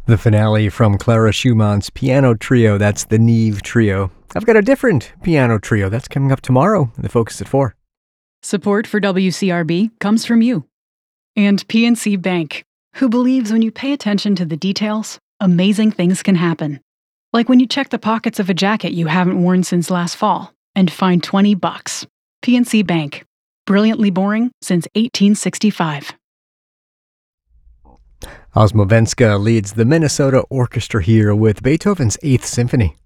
The finale from Clara Schumann's piano trio, that's the Neve Trio. I've got a different piano trio that's coming up tomorrow in the Focus at 4. Support for WCRB comes from you. And PNC Bank, who believes when you pay attention to the details, amazing things can happen. Like when you check the pockets of a jacket you haven't worn since last fall and find $20. PNC Bank. Brilliantly boring since 1865. Osmovenska leads the Minnesota Orchestra here with Beethoven's 8th Symphony.